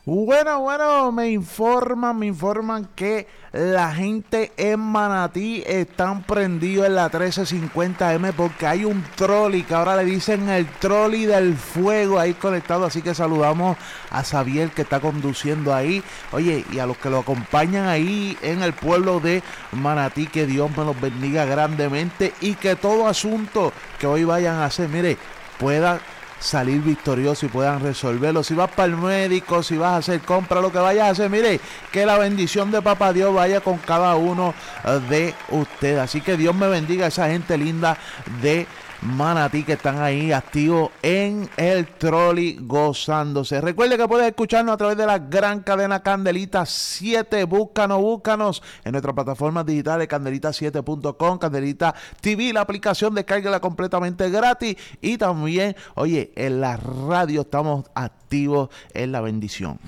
Bueno, me informan que la gente en Manatí están prendidos en la 1350M porque hay un trolley que ahora le dicen el trolley del fuego ahí conectado, así que saludamos a Xavier que está conduciendo ahí, oye, y a los que lo acompañan ahí en el pueblo de Manatí, que Dios me los bendiga grandemente y que todo asunto que hoy vayan a hacer, mire, pueda salir victorioso y puedan resolverlo. Si vas para el médico, si vas a hacer compra, lo que vayas a hacer, mire, que la bendición de Papá Dios vaya con cada uno de ustedes. Así que Dios me bendiga a esa gente linda de Manatí que están ahí activos en el trolley gozándose. Recuerde que puedes escucharnos a través de la gran cadena Candelita 7. Búscanos en nuestras plataformas digitales, candelita7.com, Candelita TV, la aplicación, descárguela completamente gratis. Y también, oye, en la radio estamos activos en la bendición.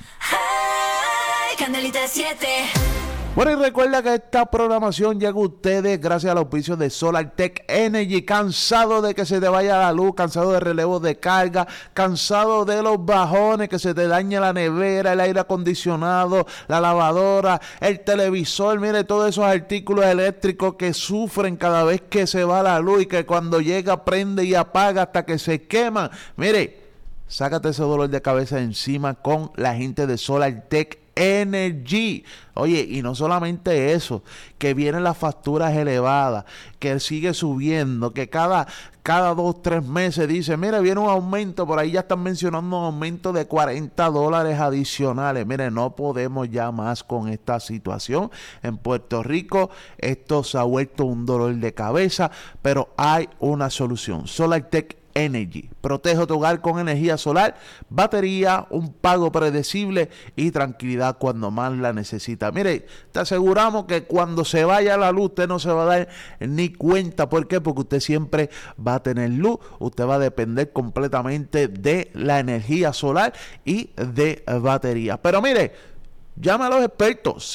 Hey, Candelita 7. Bueno, y recuerda que esta programación llega a ustedes gracias al auspicio de SolarTech Energy. Cansado de que se te vaya la luz, cansado de relevos de carga, cansado de los bajones, que se te dañe la nevera, el aire acondicionado, la lavadora, el televisor. Mire, todos esos artículos eléctricos que sufren cada vez que se va la luz y que cuando llega prende y apaga hasta que se queman. Mire, sácate ese dolor de cabeza encima con la gente de SolarTech Energy. Oye, y no solamente eso, que vienen las facturas elevadas, que sigue subiendo, que cada 2-3 meses dice, mire, viene un aumento, por ahí ya están mencionando un aumento de $40 adicionales. Mire, no podemos ya más con esta situación. En Puerto Rico esto se ha vuelto un dolor de cabeza, pero hay una solución. SolarTech Energy. Protege tu hogar con energía solar, batería, un pago predecible y tranquilidad cuando más la necesita. Mire, te aseguramos que cuando se vaya la luz usted no se va a dar ni cuenta. ¿Por qué? Porque usted siempre va a tener luz. Usted va a depender completamente de la energía solar y de batería. Pero mire, llama a los expertos,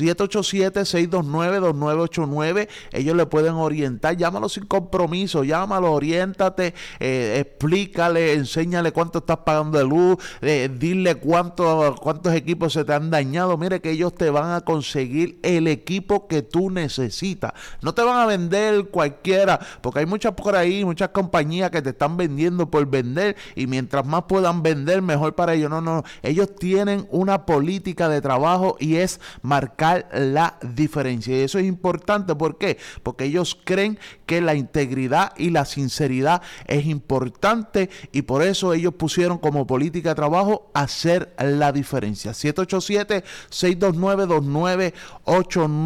787-629-2989. Ellos le pueden orientar. Llámalo sin compromiso, llámalo, oriéntate, explícale, enséñale cuánto estás pagando de luz, dile cuántos equipos se te han dañado. Mire que ellos te van a conseguir el equipo que tú necesitas. No te van a vender cualquiera, porque hay muchas por ahí, muchas compañías que te están vendiendo por vender, y mientras más puedan vender, mejor para ellos. No. Ellos tienen una política de trabajo y es marcar la diferencia, y eso es importante. ¿Por qué? Porque ellos creen que la integridad y la sinceridad es importante, y por eso ellos pusieron como política de trabajo hacer la diferencia. 787-629-2989.